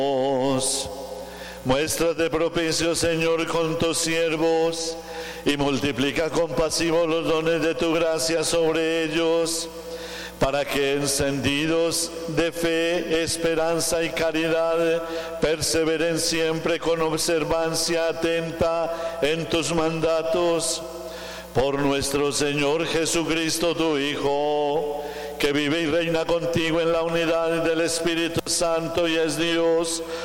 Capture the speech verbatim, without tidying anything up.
Muéstrate propicio, Señor, con tus siervos, y multiplica compasivo los dones de tu gracia sobre ellos, para que encendidos de fe, esperanza y caridad, perseveren siempre con observancia atenta en tus mandatos. Por nuestro Señor Jesucristo, tu Hijo, que vive y reina contigo en la unidad del Espíritu Santo y es Dios